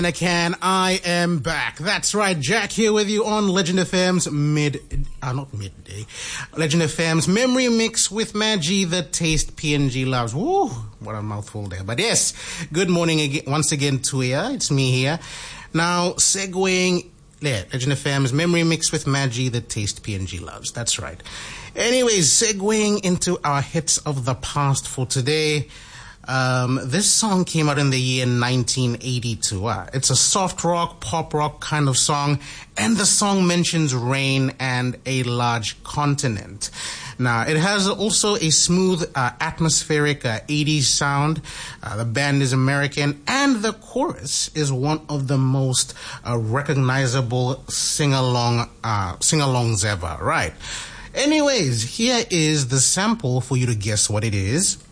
Again, I am back. That's right, Jack here with you on Legend FM's Legend FM's Memory Mix with Maggie, the taste PNG loves. Woo, what a mouthful there. But yes, good morning again, once again, Tuya. It's me here. Now, segueing, Legend FM's Memory Mix with Maggie, the taste PNG loves. That's right. Anyways, segueing into our hits of the past for today. This song came out in the year 1982. It's a soft rock, pop rock kind of song, and the song mentions rain and a large continent. Now, it has also a smooth, atmospheric 80s sound. The band is American, and the chorus is one of the most recognizable sing-alongs ever, right? Anyways, here is the sample for you to guess what it is.